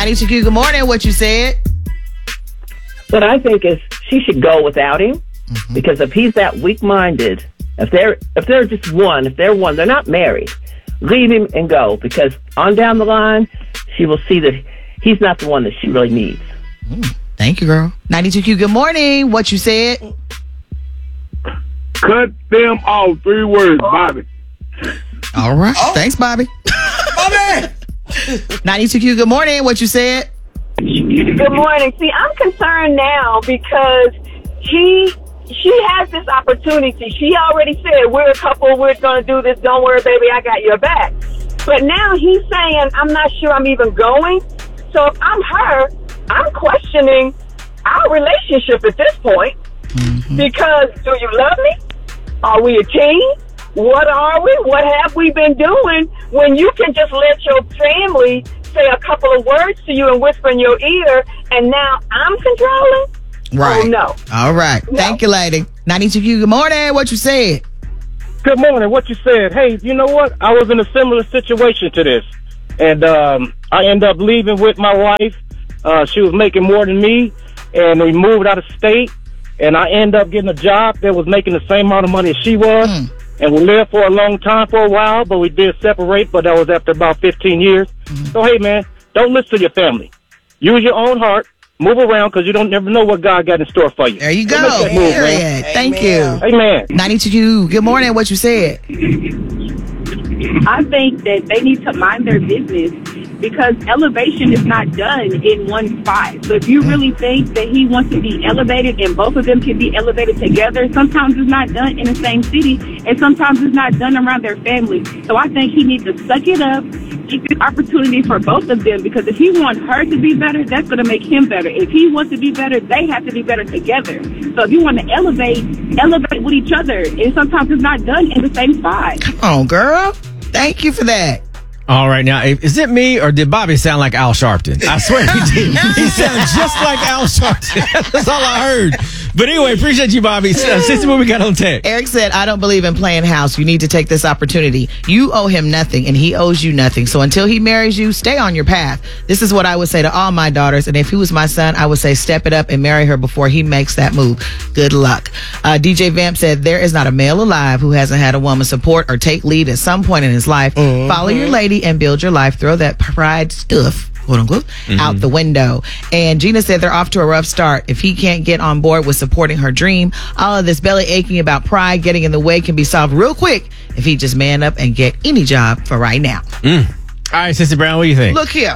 92Q, good morning. What you said? What I think is she should go without him because if he's that weak-minded, if they're just one, they're not married, leave him and go because on down the line, she will see that he's not the one that she really needs. Thank you, girl. 92Q, good morning. What you said? Cut them off. 3 words, Bobby. All right. Thanks, Bobby. Bobby! 92Q, good morning. What you said? Good morning. See, I'm concerned now because she has this opportunity. She already said, we're a couple, we're going to do this. Don't worry, baby, I got your back. But now he's saying, I'm not sure I'm even going. So if I'm her, I'm questioning our relationship at this point. Because do you love me? Are we a team? What are we? What have we been doing when you can just let your family say a couple of words to you and whisper in your ear, and now I'm controlling? Right. Oh, no. All right. No. Thank you, lady. 92Q, good morning. What you said? Good morning. What you said? Hey, you know what? I was in a similar situation to this, and I ended up leaving with my wife. She was making more than me, and we moved out of state, and I ended up getting a job that was making the same amount of money as she was, and we lived for a long time for a while, but we did separate, but that was after about 15 years. So, hey, man, don't listen to your family. Use your own heart. Move around because you don't never know what God got in store for you. There you So go. make that move, man. Thank you. Amen. 92Q, good morning. What you said? I think that they need to mind their business because elevation is not done in one spot. So if you really think that he wants to be elevated and both of them can be elevated together, sometimes it's not done in the same city and sometimes it's not done around their family. So I think he needs to suck it up, give an opportunity for both of them because if he wants her to be better, that's going to make him better. If he wants to be better, they have to be better together. So if you want to elevate with each other. And sometimes it's not done in the same spot. Come on, girl. Thank you for that. All right, now, is it me or did Bobby sound like Al Sharpton? I swear he did. He sounded just like Al Sharpton. That's all I heard. But anyway, appreciate you, Bobby. Sister, what we got on text? Eric said, I don't believe in playing house. You need to take this opportunity. You owe him nothing, and he owes you nothing. So until he marries you, stay on your path. This is what I would say to all my daughters. And if he was my son, I would say step it up and marry her before he makes that move. Good luck. DJ Vamp said, there is not a male alive who hasn't had a woman support or take lead at some point in his life. Follow your lady and build your life. Throw that pride stuff, quote unquote, out the window. And Gina said they're off to a rough start. If he can't get on board with supporting her dream, all of this belly aching about pride getting in the way can be solved real quick if he just man up and get any job for right now. All right, Sister Brown, what do you think? Look here.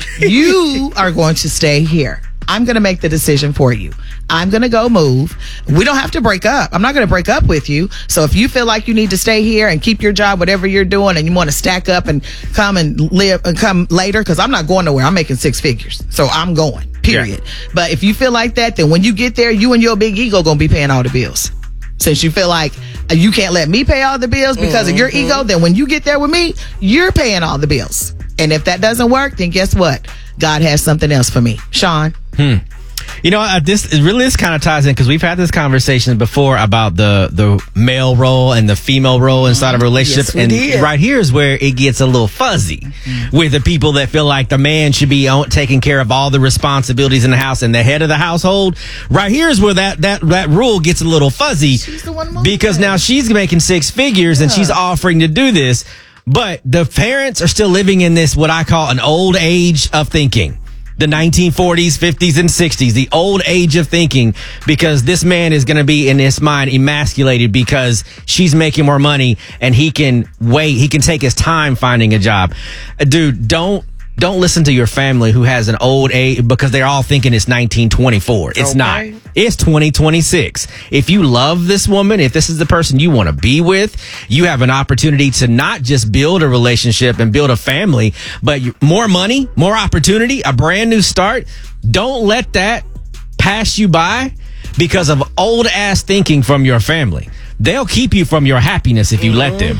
You are going to stay here. I'm going to make the decision for you. I'm going to go move. We don't have to break up. I'm not going to break up with you. So if you feel like you need to stay here and keep your job, whatever you're doing, and you want to stack up and come and live and come later, because I'm not going nowhere. I'm making 6 figures. So I'm going, period. Yeah. But if you feel like that, then when you get there, you and your big ego going to be paying all the bills. Since you feel like you can't let me pay all the bills because of your ego, then when you get there with me, you're paying all the bills. And if that doesn't work, then guess what? God has something else for me. Sean? You know, this kind of ties in because we've had this conversation before about the male role and the female role inside of a relationship. Yes, right here is where it gets a little fuzzy with the people that feel like the man should be taking care of all the responsibilities in the house and the head of the household. Right here is where that rule gets a little fuzzy because now she's making 6 figures and she's offering to do this. But the parents are still living in this, what I call an old age of thinking. The 1940s, 50s, and 60s, the old age of thinking, because this man is going to be, in his mind, emasculated because she's making more money and he can wait. He can take his time finding a job. Dude, don't listen to your family who has an old age because they're all thinking it's 1924. It's not. It's 2026. If you love this woman, if this is the person you want to be with, you have an opportunity to not just build a relationship and build a family, but more money, more opportunity, a brand new start. Don't let that pass you by because of old ass thinking from your family. They'll keep you from your happiness if you let them.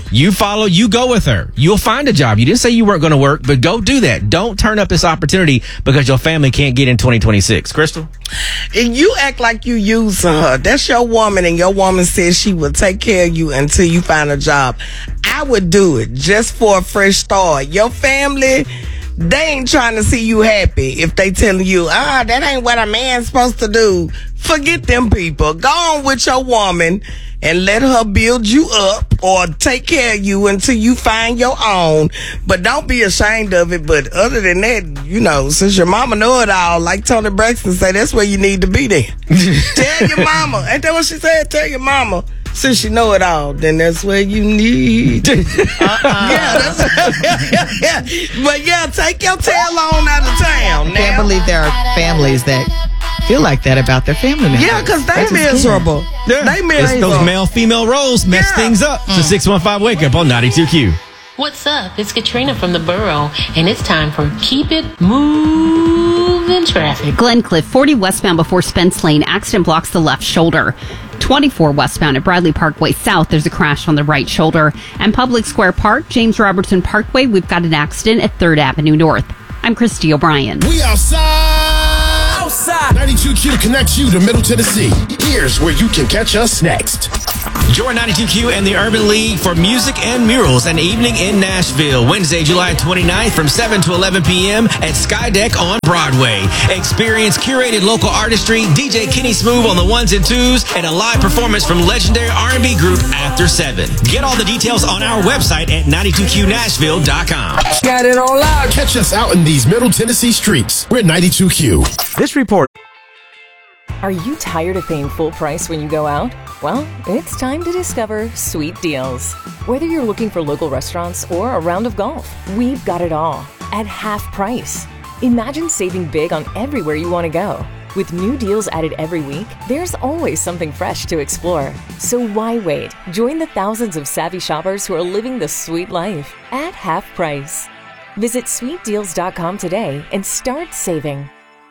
You go with her. You'll find a job. You didn't say you weren't going to work, but go do that. Don't turn up this opportunity because your family can't get in 2026. Crystal? And you act like you using her. That's your woman, and your woman says she will take care of you until you find a job. I would do it just for a fresh start. Your family, They ain't trying to see you happy if they telling you, that ain't what a man's supposed to do. Forget them people. Go on with your woman and let her build you up or take care of you until you find your own. But don't be ashamed of it. But other than that, since your mama know it all, like Tony Braxton say, that's where you need to be then. Tell your mama. Ain't that what she said? Tell your mama. Since you know it all, then that's where you need. Yeah, but yeah, take your tail on out of town. I can't believe there are families that feel like that about their family members. Yeah, because they miserable. Yeah. They miserable. It's those male-female roles mess things up. So 615 Wake Up on 92Q. What's up? It's Katrina from the Borough, and it's time for Keep It Moving Traffic. Glencliff, 40 westbound before Spence Lane. Accident blocks the left shoulder. 24 westbound at Bradley Parkway South. There's a crash on the right shoulder. And Public Square Park, James Robertson Parkway. We've got an accident at 3rd Avenue North. I'm Christy O'Brien. We outside. 92Q connects you to Middle Tennessee. Here's where you can catch us next. Join 92Q and the Urban League for Music and Murals, an evening in Nashville, Wednesday, July 29th from 7 to 11 p.m. at Skydeck on Broadway. Experience curated local artistry, DJ Kenny Smooth on the ones and twos, and a live performance from legendary R&B group After 7. Get all the details on our website at 92qnashville.com. Got it all out. Catch us out in these Middle Tennessee streets. We're 92Q. This report. Are you tired of paying full price when you go out? Well, it's time to discover Sweet Deals. Whether you're looking for local restaurants or a round of golf, we've got it all at half price. Imagine saving big on everywhere you want to go. With new deals added every week, there's always something fresh to explore. So why wait? Join the thousands of savvy shoppers who are living the sweet life at half price. Visit sweetdeals.com today and start saving.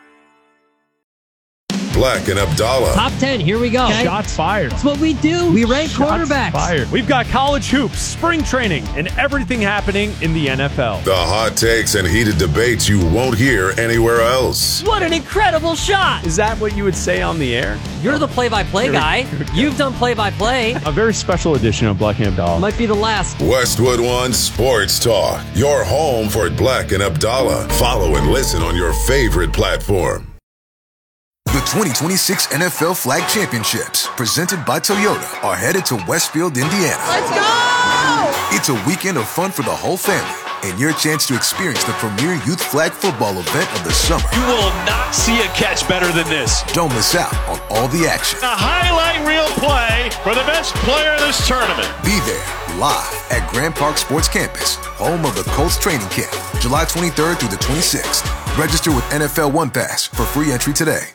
Black and Abdallah. Top 10, here we go. Okay. Shots fired. That's what we do. We rank quarterbacks. Fired. We've got college hoops, spring training, and everything happening in the NFL. The hot takes and heated debates you won't hear anywhere else. What an incredible shot. Is that what you would say on the air? You're the play-by-play guy. You've done play-by-play. A very special edition of Black and Abdallah. Might be the last. Westwood One Sports Talk. Your home for Black and Abdallah. Follow and listen on your favorite platform. The 2026 NFL Flag Championships, presented by Toyota, are headed to Westfield, Indiana. Let's go! It's a weekend of fun for the whole family and your chance to experience the premier youth flag football event of the summer. You will not see a catch better than this. Don't miss out on all the action. A highlight reel play for the best player of this tournament. Be there live at Grand Park Sports Campus, home of the Colts training camp, July 23rd through the 26th. Register with NFL One Pass for free entry today.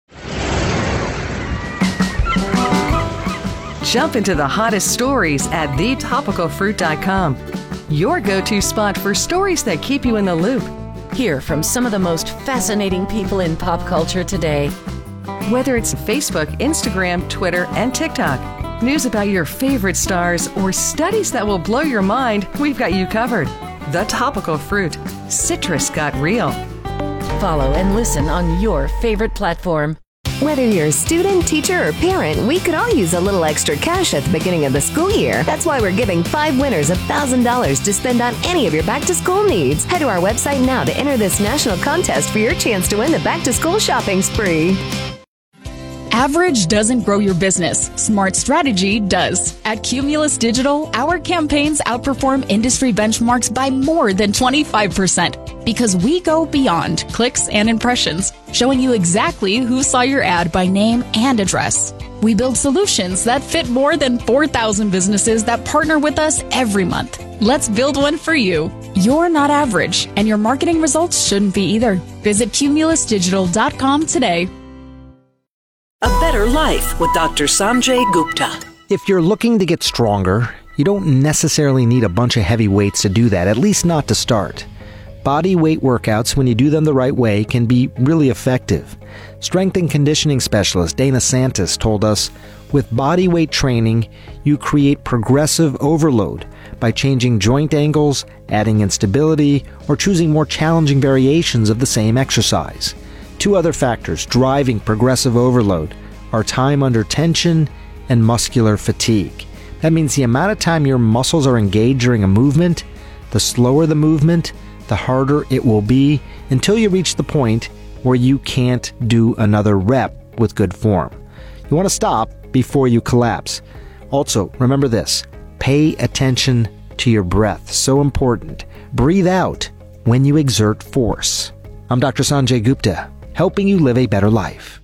Jump into the hottest stories at thetopicalfruit.com. Your go-to spot for stories that keep you in the loop. Hear from some of the most fascinating people in pop culture today. Whether it's Facebook, Instagram, Twitter, and TikTok, news about your favorite stars, or studies that will blow your mind, we've got you covered. The Topical Fruit. Citrus got real. Follow and listen on your favorite platform. Whether you're a student, teacher, or parent, we could all use a little extra cash at the beginning of the school year. That's why we're giving 5 winners $1,000 to spend on any of your back-to-school needs. Head to our website now to enter this national contest for your chance to win the back-to-school shopping spree. Average doesn't grow your business. Smart strategy does. At Cumulus Digital, our campaigns outperform industry benchmarks by more than 25% because we go beyond clicks and impressions, showing you exactly who saw your ad by name and address. We build solutions that fit more than 4,000 businesses that partner with us every month. Let's build one for you. You're not average, and your marketing results shouldn't be either. Visit cumulusdigital.com today. A Better Life with Dr. Sanjay Gupta. If you're looking to get stronger, you don't necessarily need a bunch of heavy weights to do that, at least not to start. Body weight workouts, when you do them the right way, can be really effective. Strength and conditioning specialist Dana Santis told us, with body weight training, you create progressive overload by changing joint angles, adding instability, or choosing more challenging variations of the same exercise. 2 other factors driving progressive overload are time under tension and muscular fatigue. That means the amount of time your muscles are engaged during a movement, the slower the movement, the harder it will be until you reach the point where you can't do another rep with good form. You want to stop before you collapse. Also, remember this. Pay attention to your breath. So important. Breathe out when you exert force. I'm Dr. Sanjay Gupta, helping you live a better life.